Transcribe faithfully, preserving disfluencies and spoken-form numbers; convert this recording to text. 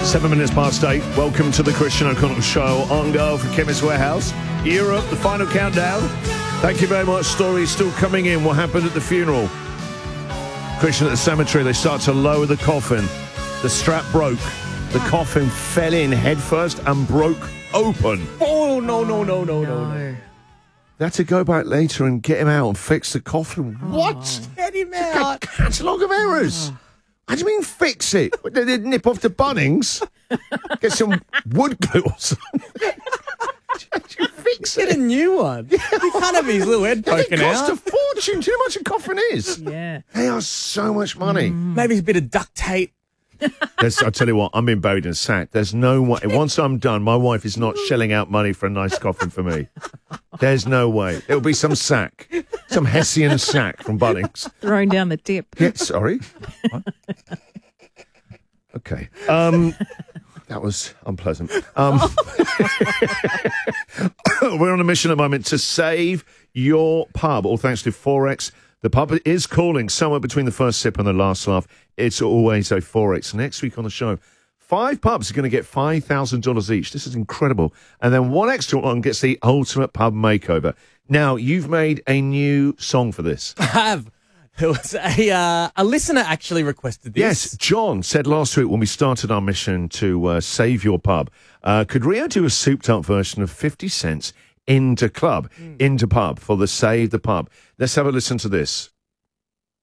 Seven minutes past eight. Welcome to the Christian O'Connell Show on Go for Chemist Warehouse. Europe, the final countdown. Thank you very much. Stories still coming in. What happened at the funeral? Christian at the cemetery, they start to lower the coffin. The strap broke. The coffin fell in headfirst and broke open. Oh, no, no, no, no, no, no. They had to go back later and get him out and fix the coffin. What? Get him out. A catalogue of errors. How do you mean fix it? They did nip off to Bunnings, get some wood glue or something. You fix it. Get a new one. You can't have his little head poking It costs out. a fortune. Do you know how much a coffin is? Yeah. They are so much money. Maybe a bit of duct tape. There's, I'll tell you what, I'm being buried in a sack. There's no way. Once I'm done, my wife is not shelling out money for a nice coffin for me. There's no way. It'll be some sack. Some Hessian sack from Bunnings. Throwing down the tip. Yeah, sorry. What? Okay. Um, that was unpleasant. Um, we're on a mission at the moment to save your pub, all thanks to Forex. The pub is calling somewhere between the first sip and the last laugh. It's always a Forex. Next week on the show, five pubs are going to get five thousand dollars each. This is incredible. And then one extra one gets the ultimate pub makeover. Now, you've made a new song for this. I have. It was a, uh, a listener actually requested this. Yes, John said last week when we started our mission to uh, save your pub, uh, could Rio do a souped-up version of fifty cents into club, mm. into pub for the Save the Pub? Let's have a listen to this.